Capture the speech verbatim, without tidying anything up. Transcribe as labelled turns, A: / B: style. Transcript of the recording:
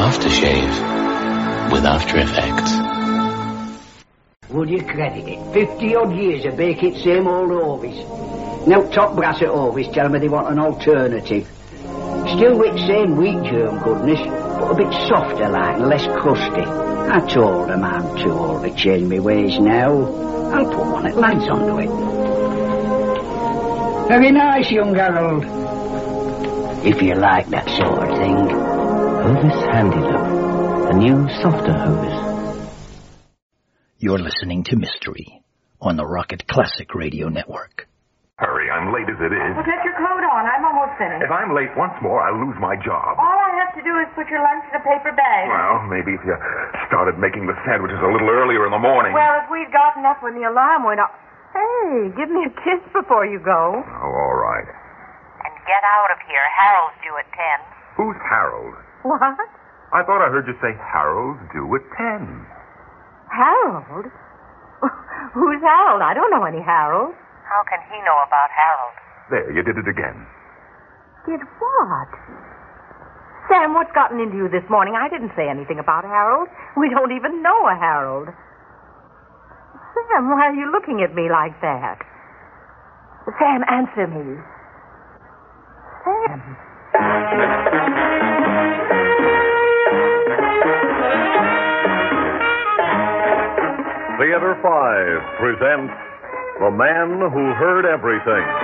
A: aftershave with After Effects.
B: Would you credit it? Fifty-odd years of baking same old Ovis. Now top brass at Ovis tell me they want an alternative. Still with same wheat germ goodness, but a bit softer like and less crusty. I told them I'm too old to change my ways now. I'll put one at lads onto it. Very nice, young Harold. If you like that sort of thing.
C: Hovis Handy Love, a new, softer Hovis.
D: You're listening to Mystery on the Rocket Classic Radio Network.
E: Hurry, I'm late as it is.
F: Well, get your coat on. I'm almost finished.
E: If I'm late once more, I'll lose my job.
F: All I have to do is put your lunch in a paper bag.
E: Well, maybe if you started making the sandwiches a little earlier in the morning.
F: Well, if we'd gotten up when the alarm went off... Hey, give me a kiss before you go.
E: Oh, all right.
G: And get out of here. Harold's due at ten.
E: Who's Harold?
F: What?
E: I thought I heard you say Harold's due at ten.
F: Harold? Who's Harold? I don't know any Harold.
G: How can he know about Harold?
E: There, you did it again.
F: Did what? Sam, what's gotten into you this morning? I didn't say anything about Harold. We don't even know a Harold. Sam, why are you looking at me like that? Sam, answer me. Sam.
H: Theater five presents The Man Who Heard Everything.